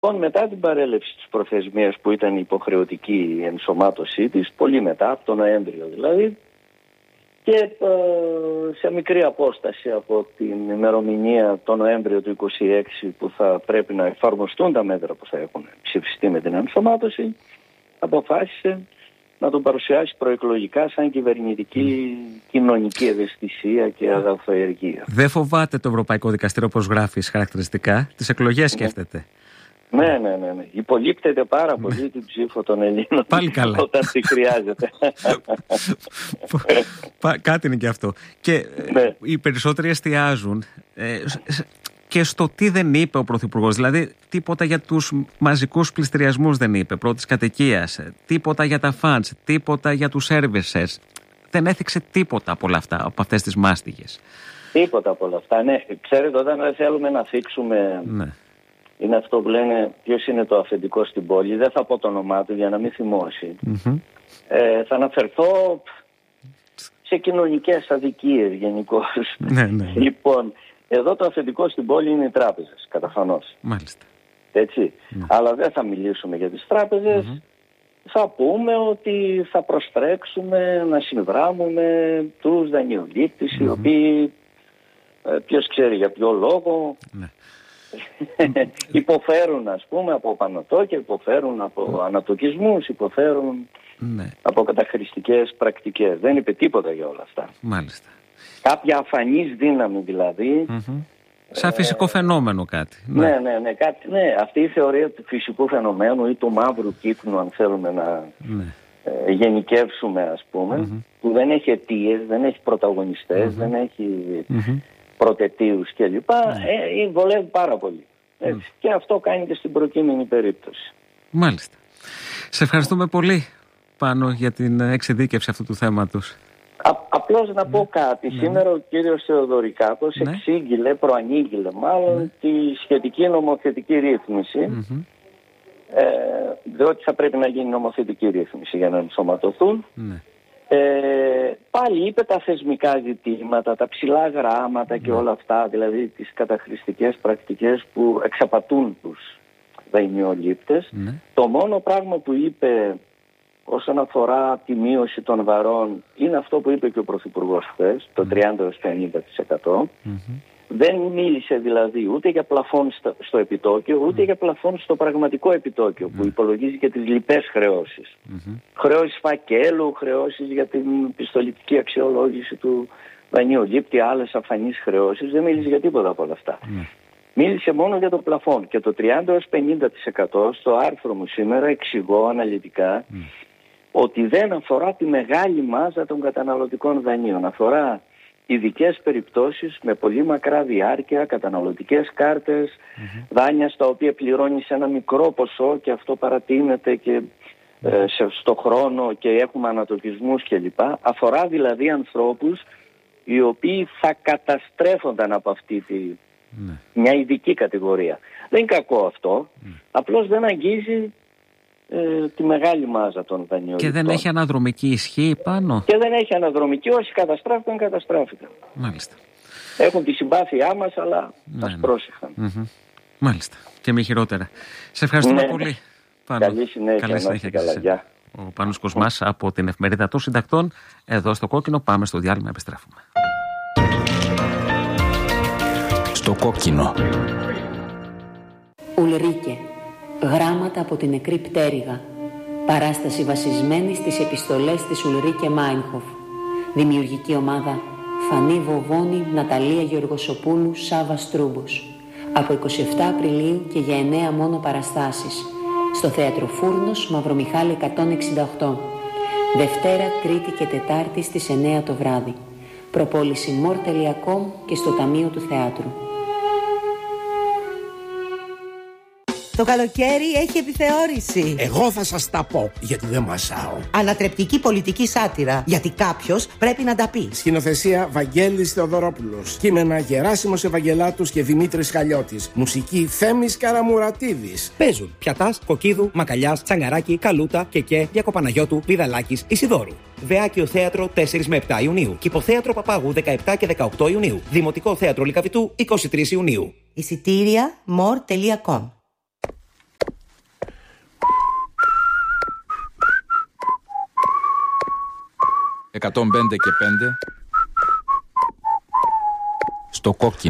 Λοιπόν, μετά την παρέλευση της προθεσμίας που ήταν υποχρεωτική η ενσωμάτωσή της, πολύ μετά, από τον Νοέμβριο δηλαδή, και σε μικρή απόσταση από την ημερομηνία το Νοέμβριο του 26 που θα πρέπει να εφαρμοστούν τα μέτρα που θα έχουν ψηφιστεί με την ενσωμάτωση, αποφάσισε να τον παρουσιάσει προεκλογικά σαν κυβερνητική κοινωνική ευαισθησία και αδελφοεργία. Δεν φοβάται το Ευρωπαϊκό Δικαστήριο, όπως γράφεις χαρακτηριστικά, τις εκλογές σκέφτεται? Ναι. Υπολείπτεται πάρα πολύ την ψήφο των Ελλήνων. Πάλι καλά. Όταν τη χρειάζεται. Κάτι είναι και αυτό. Και οι περισσότεροι εστιάζουν και στο τι δεν είπε ο Πρωθυπουργός. Δηλαδή, τίποτα για τους μαζικούς πληστηριασμούς δεν είπε, πρώτης κατοικίας. Τίποτα για τα funds, τίποτα για τους services. Δεν έθιξε τίποτα από όλα αυτά, από αυτές τις μάστιγες. Τίποτα από όλα αυτά. Ναι, ξέρετε, όταν δεν θέλουμε να θίξουμε. Ναι. Είναι αυτό που λένε ποιος είναι το αφεντικό στην πόλη. Δεν θα πω το όνομά του για να μην θυμώσει. Θα αναφερθώ σε κοινωνικές αδικίες γενικώς. Ναι. Λοιπόν, εδώ το αφεντικό στην πόλη είναι οι τράπεζες, καταφανώς. Μάλιστα. Έτσι. Αλλά δεν θα μιλήσουμε για τις τράπεζες. Θα πούμε ότι θα προστρέξουμε να συνδράμουμε τους δανειολήπτες, οι οποίοι ποιος ξέρει για ποιο λόγο... υποφέρουν, ας πούμε, από πανωτόκια, υποφέρουν από ανατοκισμούς, υποφέρουν από καταχρηστικές πρακτικές. Δεν είπε τίποτα για όλα αυτά. Μάλιστα. Κάποια αφανής δύναμη δηλαδή. Σαν φυσικό φαινόμενο κάτι. Ναι, αυτή η θεωρία του φυσικού φαινομένου ή του μαύρου κύκνου, αν θέλουμε να γενικεύσουμε, ας πούμε, που δεν έχει αιτίες, δεν έχει πρωταγωνιστές, δεν έχει... προτετίους κλπ. Βολεύει πάρα πολύ. Και αυτό κάνει και στην προκείμενη περίπτωση. Μάλιστα. Σε ευχαριστούμε πολύ, Πάνο, για την εξειδίκευση αυτού του θέματος. Απλώς να πω κάτι. Σήμερα ο κύριος Θεοδωρικάκος προανήγγειλε μάλλον τη σχετική νομοθετική ρύθμιση, διότι θα πρέπει να γίνει νομοθετική ρύθμιση για να ενσωματωθούν. Πάλι είπε τα θεσμικά ζητήματα, τα ψηλά γράμματα και όλα αυτά, δηλαδή τις καταχρηστικές πρακτικές που εξαπατούν τους δανειολήπτες. Το μόνο πράγμα που είπε όσον αφορά τη μείωση των βαρών είναι αυτό που είπε και ο Πρωθυπουργός χθες, το 30-50%. Δεν μίλησε δηλαδή ούτε για πλαφόν στο επιτόκιο, ούτε για πλαφόν στο πραγματικό επιτόκιο, που υπολογίζει και τις λοιπές χρεώσεις. Χρεώσεις φακέλου, χρεώσεις για την πιστοληπτική αξιολόγηση του δανειολήπτη, άλλες αφανείς χρεώσεις. Δεν μίλησε για τίποτα από όλα αυτά. Μίλησε μόνο για το πλαφόν. Και το 30-50% στο άρθρο μου σήμερα εξηγώ αναλυτικά ότι δεν αφορά τη μεγάλη μάζα των καταναλωτικών δανείων. Αφορά ειδικές περιπτώσεις με πολύ μακρά διάρκεια, καταναλωτικές κάρτες, δάνεια στα οποία πληρώνεις ένα μικρό ποσό και αυτό παρατείνεται και στο χρόνο και έχουμε ανατοκισμούς κλπ. Αφορά δηλαδή ανθρώπους οι οποίοι θα καταστρέφονταν από αυτή μια ειδική κατηγορία. Δεν είναι κακό αυτό, απλώς δεν αγγίζει τη μεγάλη μάζα των δανειοληπτών. Και δεν έχει αναδρομική ισχύ πάνω. Και δεν έχει αναδρομική, όσοι καταστράφηκαν, καταστράφηκαν. Μάλιστα. Έχουν τη συμπάθειά μας, αλλά μας πρόσεχαν. Μάλιστα. Και με χειρότερα. Σε ευχαριστούμε πολύ. Πάνο. Καλή συνέχεια. Καλά. Ο Πάνος Κοσμάς από την Εφημερίδα των Συντακτών. Εδώ στο Κόκκινο. Πάμε στο διάλειμμα, επιστρέφουμε. Στο Κόκκινο. Ουλρίκε. Γράμματα από την νεκρή πτέρυγα. Παράσταση βασισμένη στις επιστολές της Ουλρίκε Μάινχοφ. Δημιουργική ομάδα Φανή Βοβόνη, Ναταλία Γεωργοσοπούλου, Σάβα Στρούμπος. Από 27 Απριλίου και για 9 μόνο παραστάσεις. Στο Θέατρο Φούρνος, Μαυρομιχάλη 168. Δευτέρα, Τρίτη και Τετάρτη στις 9 το βράδυ. Προπόληση more.com και στο Ταμείο του Θεάτρου. Το καλοκαίρι έχει επιθεώρηση. Εγώ θα σας τα πω, γιατί δεν μασάω. Ανατρεπτική πολιτική σάτυρα, γιατί κάποιος πρέπει να τα πει. Σκηνοθεσία Βαγγέλης Θεοδωρόπουλος. Κείμενα Γεράσιμος Ευαγγελάτους και Δημήτρης Χαλιώτης. Μουσική Θέμης Καραμουρατίδης. Παίζουν Πιατάς, Κοκκίδου, Μακαλιάς, Τσαγκαράκη, Καλούτα, Κεκέ, Διακοπαναγιώτου, Βιδαλάκης, Ισιδόρου. Βεάκιο Θέατρο 4 με 7 Ιουνίου. Κηποθέατρο Παπάγου 17 και 18 Ιουνίου. Δημοτικό Θέατρο Λυκαβητού 23 Ιουνίου. Εισιτήρια more.com. 105 και 5 στο κόκκινο.